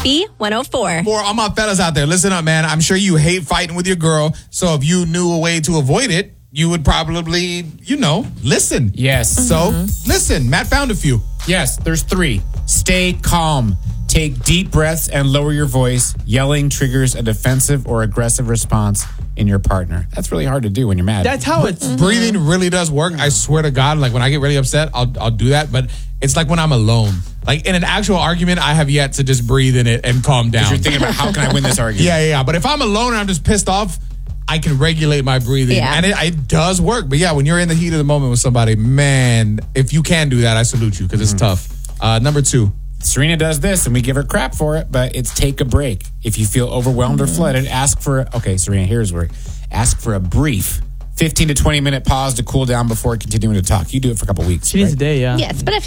B104. For all my fellas out there, listen up, man. I'm sure you hate fighting with your girl. So if you knew a way to avoid it, you would probably, listen. Yes. So listen, Matt found a few. Yes, there's 3. Stay calm. Take deep breaths and lower your voice. Yelling triggers a defensive or aggressive response in your partner. That's really hard to do when you're mad. That's how it's. Breathing really does work. I swear to God, like when I get really upset, I'll do that. But it's like when I'm alone. Like in an actual argument, I have yet to just breathe in it and calm down. You're thinking about how can I win this argument? Yeah. But if I'm alone and I'm just pissed off, I can regulate my breathing. Yeah. And it does work. But yeah, when you're in the heat of the moment with somebody, man, if you can do that, I salute you because it's tough. Number 2. Serena does this and we give her crap for it, but it's take a break. If you feel overwhelmed or flooded, Serena, here's where ask for a brief 15 to 20 minute pause to cool down before continuing to talk. You do it for a couple weeks. She needs a day, yeah. Yes, but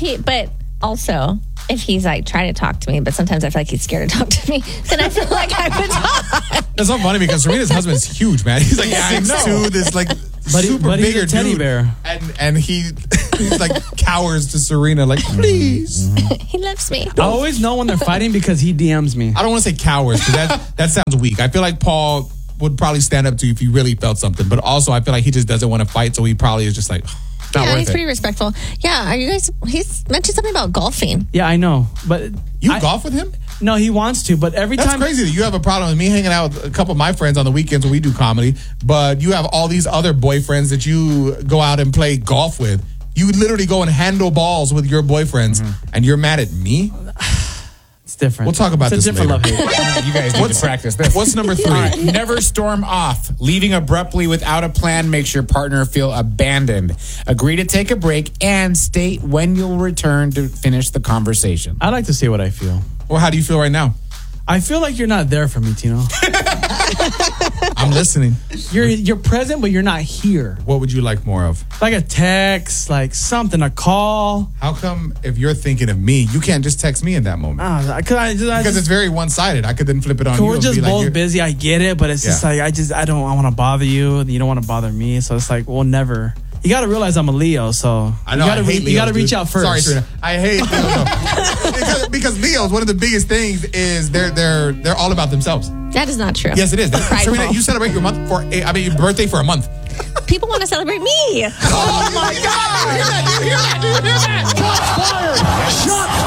if he's like trying to talk to me, but sometimes I feel like he's scared to talk to me, then I feel like I would talk. It's so funny because Serena's husband's huge, man. He's like 6'2", this like super but he's bigger a teddy dude. bear. And he's like cowers to Serena, like, please. He loves me. I always know when they're fighting because he DMs me. I don't want to say cowers because that sounds weak. I feel like Paul would probably stand up to you if he really felt something. But also, I feel like he just doesn't want to fight, so he probably is just like, not worth he's it. pretty respectful. Yeah, are you guys? He's mentioned something about golfing. Yeah, I know. But You golf with him? No, he wants to, but every That's time. crazy that you have a problem with me hanging out with a couple of my friends on the weekends when we do comedy, but you have all these other boyfriends that you go out and play golf with. You literally go and handle balls with your boyfriends, and you're mad at me? It's different. We'll talk about it's this a different later. love-hate. You guys need to practice this. What's number 3? All right, never storm off. Leaving abruptly without a plan makes your partner feel abandoned. Agree to take a break and state when you'll return to finish the conversation. I like to say what I feel. Well, how do you feel right now? I feel like you're not there for me, Tino. I'm listening. You're present, but you're not here. What would you like more of? Like a text, like something, a call. How come if you're thinking of me, you can't just text me in that moment? Because it's very one-sided. I could then flip it on you. We're and just be like, both you're- busy. I get it, but it's just like I want to bother you, and you don't want to bother me. So it's like we'll never. You got to realize I'm a Leo, so I know, you got to reach out first. Sorry, Serena. I hate Leos. because Leos, one of the biggest things is they're all about themselves. That is not true. Yes, it is. Prideful. Serena, you celebrate your birthday for a month. People want to celebrate me. Oh my God! Hear that, dude? Hear that?